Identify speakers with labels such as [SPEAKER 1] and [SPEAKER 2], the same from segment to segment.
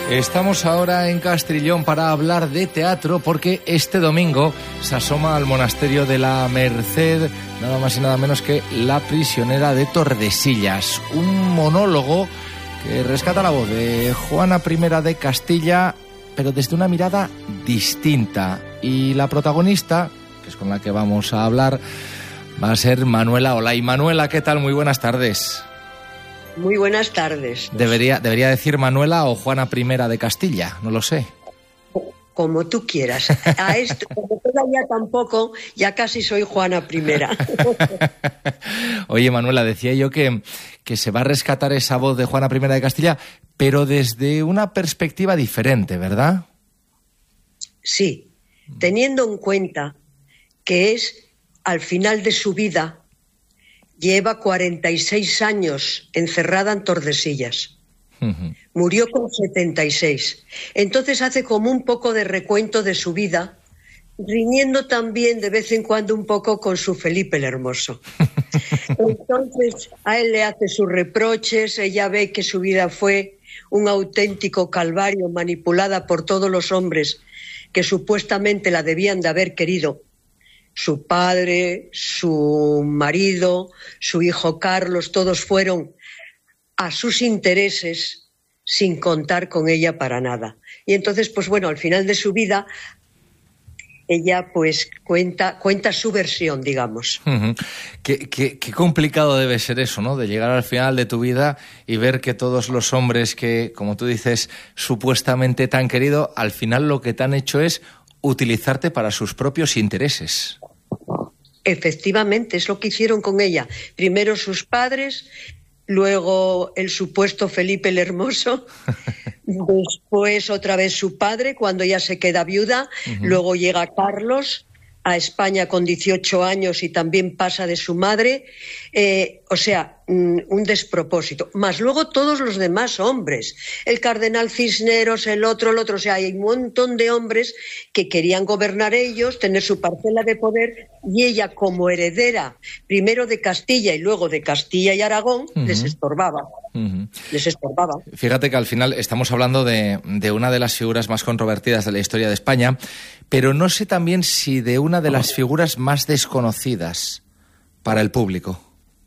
[SPEAKER 1] Estamos ahora en Castrillón para hablar de teatro porque este domingo se asoma al monasterio de la Merced nada más y nada menos que La prisionera de Tordesillas, un monólogo que rescata la voz de Juana I de Castilla, pero desde una mirada distinta. Y la protagonista, que es con la que vamos a hablar, va a ser Manuela Olay. Manuela, ¿qué tal? Muy buenas tardes.
[SPEAKER 2] Muy buenas tardes.
[SPEAKER 1] Debería decir Manuela o Juana I de Castilla, no lo sé.
[SPEAKER 2] Como tú quieras. A esto, como todavía tampoco, ya casi soy Juana I.
[SPEAKER 1] Oye, Manuela, decía yo que se va a rescatar esa voz de Juana I de Castilla, pero desde una perspectiva diferente, ¿verdad?
[SPEAKER 2] Sí, teniendo en cuenta que es al final de su vida. Lleva 46 años encerrada en Tordesillas. Murió con 76. Entonces hace como un poco de recuento de su vida, riñendo también de vez en cuando un poco con su Felipe el Hermoso. Entonces a él le hace sus reproches, ella ve que su vida fue un auténtico calvario, manipulada por todos los hombres que supuestamente la debían de haber querido. Su padre, su marido, su hijo Carlos, todos fueron a sus intereses sin contar con ella para nada. Y entonces, pues bueno, al final de su vida, ella pues cuenta su versión, digamos.
[SPEAKER 1] Qué complicado debe ser eso, ¿no? De llegar al final de tu vida y ver que todos los hombres que, como tú dices, supuestamente te han querido, al final lo que te han hecho es utilizarte para sus propios intereses.
[SPEAKER 2] Efectivamente, es lo que hicieron con ella. Primero sus padres, luego el supuesto Felipe el Hermoso, después otra vez su padre cuando ella se queda viuda, luego llega Carlos a España con 18 años y también pasa de su madre, o sea, un despropósito. Más luego todos los demás hombres, el cardenal Cisneros, el otro, o sea, hay un montón de hombres que querían gobernar ellos, tener su parcela de poder, y ella como heredera, primero de Castilla y luego de Castilla y Aragón, les estorbaba. Les estorbaba.
[SPEAKER 1] Fíjate que al final estamos hablando de una de las figuras más controvertidas de la historia de España, pero no sé también si de una de las figuras más desconocidas para el público.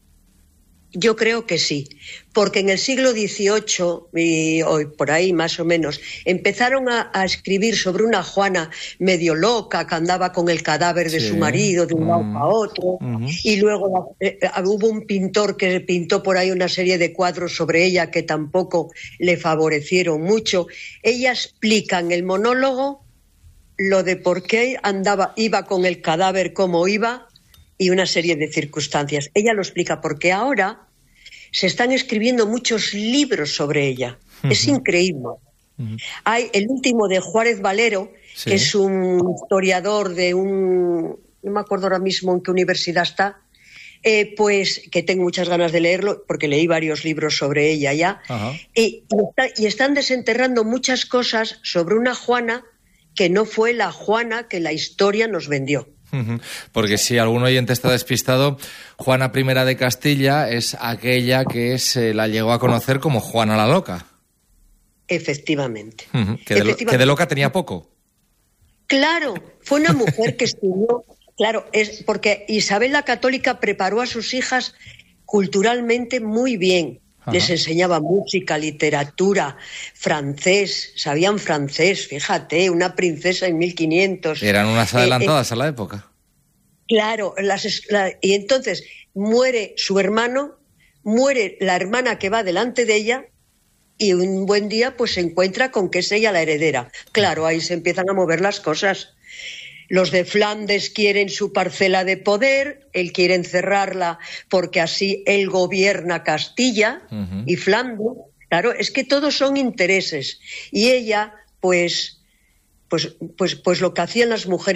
[SPEAKER 2] Yo creo que sí, porque en el siglo XVIII, y hoy por ahí más o menos, empezaron a escribir sobre una Juana medio loca que andaba con el cadáver de su marido de un lado a otro, y luego hubo un pintor que pintó por ahí una serie de cuadros sobre ella que tampoco le favorecieron mucho. Ella explica en el monólogo lo de por qué iba con el cadáver como iba, y una serie de circunstancias. Ella lo explica porque ahora se están escribiendo muchos libros sobre ella. Es increíble. Hay el último de Juárez Valero, que es un historiador de no me acuerdo ahora mismo en qué universidad está, pues que tengo muchas ganas de leerlo porque leí varios libros sobre ella ya. Y están desenterrando muchas cosas sobre una Juana que no fue la Juana que la historia nos vendió.
[SPEAKER 1] Porque si algún oyente está despistado, Juana I de Castilla es aquella que se la llegó a conocer como Juana la Loca.
[SPEAKER 2] Efectivamente.
[SPEAKER 1] Que de loca tenía poco.
[SPEAKER 2] Claro, fue una mujer que estudió, claro, es porque Isabel la Católica preparó a sus hijas culturalmente muy bien. Les enseñaba música, literatura, francés, sabían francés, fíjate, una princesa en 1500.
[SPEAKER 1] Eran unas adelantadas a la época.
[SPEAKER 2] Claro, y entonces muere su hermano, muere la hermana que va delante de ella, y un buen día pues se encuentra con que es ella la heredera. Claro, ahí se empiezan a mover las cosas. Los de Flandes quieren su parcela de poder, él quiere encerrarla porque así él gobierna Castilla y Flandes. Claro, es que todos son intereses. Y ella, pues lo que hacían las mujeres